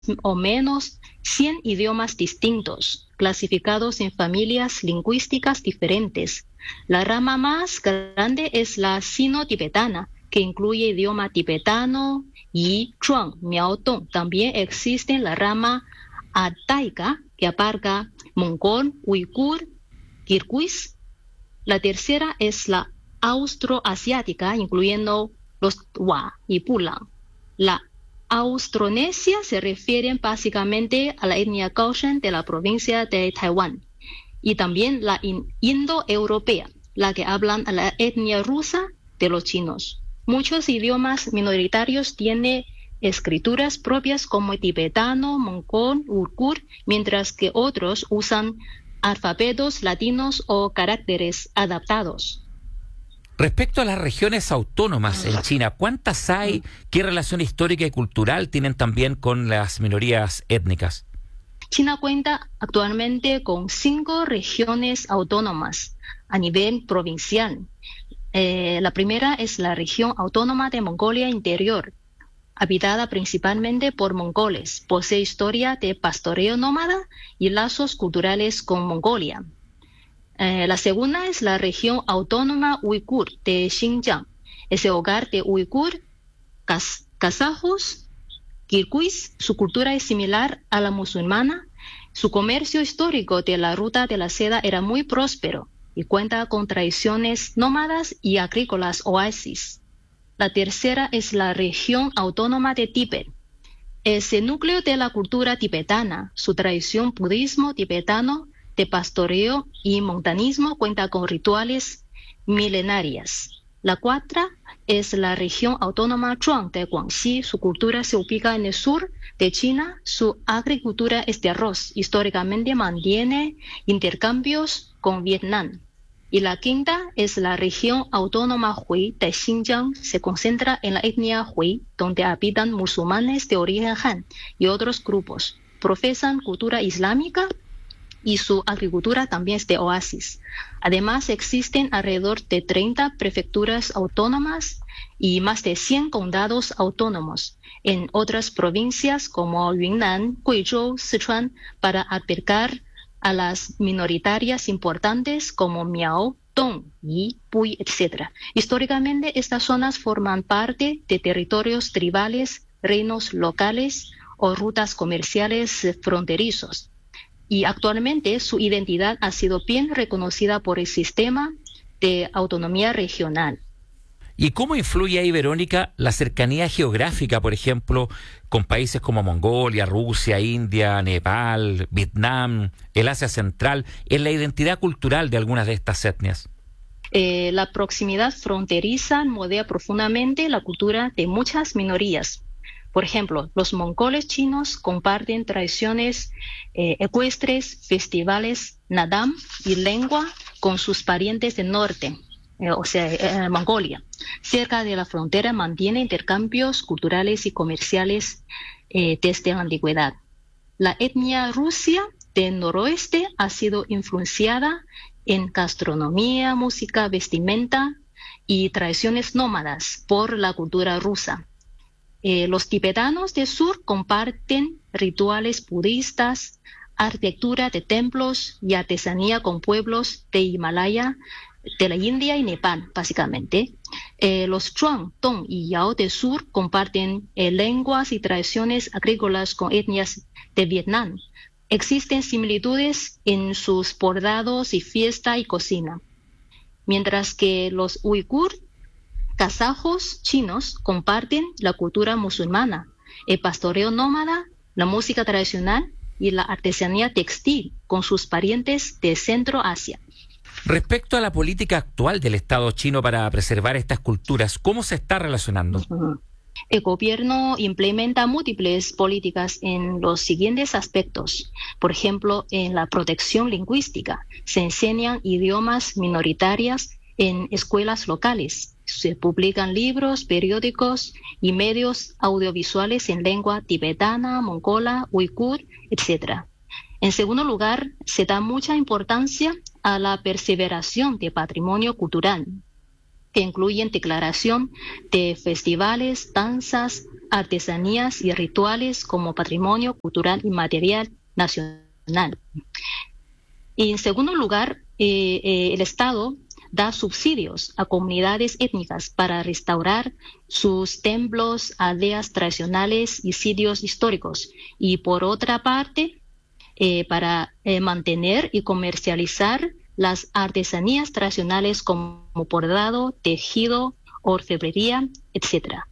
o menos 100 idiomas distintos, clasificados en familias lingüísticas diferentes. La rama más grande es la sino-tibetana, que incluye idioma tibetano y Zhuang, Miao, Dong. También existe la rama altaica, que abarca mongol, uigur, kirguís. La tercera es la austroasiática, incluyendo los Hua y Pulang. La austronesia se refiere básicamente a la etnia Gaoshan de la provincia de Taiwán, y también la indoeuropea, la que hablan a la etnia rusa de los chinos. Muchos idiomas minoritarios tienen escrituras propias como tibetano, mongol, uigur, mientras que otros usan alfabetos latinos o caracteres adaptados. Respecto a las regiones autónomas en China, ¿cuántas hay? ¿Qué relación histórica y cultural tienen también con las minorías étnicas? China cuenta actualmente con 5 regiones autónomas a nivel provincial. La primera es la región autónoma de Mongolia Interior, habitada principalmente por mongoles. Posee historia de pastoreo nómada y lazos culturales con Mongolia. La segunda es la región autónoma uigur de Xinjiang. Es el hogar de uigur, kazajos, kirguís. Su cultura es similar a la musulmana. Su comercio histórico de la ruta de la seda era muy próspero y cuenta con tradiciones nómadas y agrícolas oasis. La tercera es la región autónoma de Tíbet. Es el núcleo de la cultura tibetana. Su tradición budismo tibetano de pastoreo y montañismo cuenta con rituales milenarias. La cuarta es la región autónoma Zhuang de Guangxi. Su cultura se ubica en el sur de China. Su agricultura es de arroz. Históricamente mantiene intercambios con Vietnam. Y la quinta es la región autónoma Hui de Xinjiang. Se concentra en la etnia Hui, donde habitan musulmanes de origen Han y otros grupos. Profesan cultura islámica y su agricultura también es de oasis. Además, existen alrededor de 30 prefecturas autónomas y más de 100 condados autónomos en otras provincias como Yunnan, Guizhou, Sichuan, para albergar a las minoritarias importantes como Miao, Dong, Yi, Puyi, etc. Históricamente, estas zonas forman parte de territorios tribales, reinos locales o rutas comerciales fronterizos. Y actualmente su identidad ha sido bien reconocida por el sistema de autonomía regional. ¿Y cómo influye ahí, Verónica, la cercanía geográfica, por ejemplo, con países como Mongolia, Rusia, India, Nepal, Vietnam, el Asia Central, en la identidad cultural de algunas de estas etnias? La proximidad fronteriza moldea profundamente la cultura de muchas minorías. Por ejemplo, los mongoles chinos comparten tradiciones ecuestres, festivales, nadam y lengua con sus parientes del norte, Mongolia. Cerca de la frontera mantiene intercambios culturales y comerciales desde la antigüedad. La etnia rusa del noroeste ha sido influenciada en gastronomía, música, vestimenta y tradiciones nómadas por la cultura rusa. Los tibetanos del sur comparten rituales budistas, arquitectura de templos y artesanía con pueblos de Himalaya, de la India y Nepal, básicamente. Los Zhuang, Dong y Yao del sur comparten lenguas y tradiciones agrícolas con etnias de Vietnam. Existen similitudes en sus bordados y fiesta y cocina. Mientras que los uigur, kazajos chinos comparten la cultura musulmana, el pastoreo nómada, la música tradicional y la artesanía textil con sus parientes de Centro Asia. Respecto a la política actual del Estado chino para preservar estas culturas, ¿cómo se está relacionando? El gobierno implementa múltiples políticas en los siguientes aspectos. Por ejemplo, en la protección lingüística se enseñan idiomas minoritarios en escuelas locales. Se publican libros, periódicos y medios audiovisuales en lengua tibetana, mongola, uigur, etc. En segundo lugar, se da mucha importancia a la perseveración de patrimonio cultural. que incluyen declaración de festivales, danzas, artesanías y rituales como patrimonio cultural inmaterial nacional. Y en segundo lugar, el Estado da subsidios a comunidades étnicas para restaurar sus templos, aldeas tradicionales y sitios históricos. Y por otra parte, para mantener y comercializar las artesanías tradicionales como bordado, tejido, orfebrería, etc.